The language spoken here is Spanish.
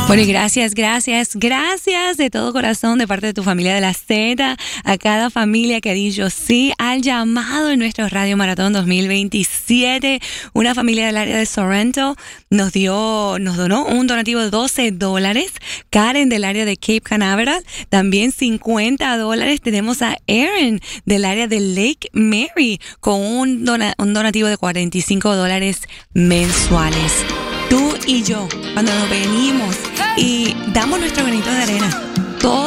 Bueno, y gracias de todo corazón de parte de tu familia de la Z, a cada familia que ha dicho sí al llamado en nuestro Radio Maratón 2027. Una familia del área de Sorrento nos donó un donativo de $12. Karen del área de Cape Canaveral, también $50. Tenemos a Aaron del área de Lake Mary con un donativo de $45 mensuales. Tú y yo, cuando nos venimos y damos nuestro granito de arena, todo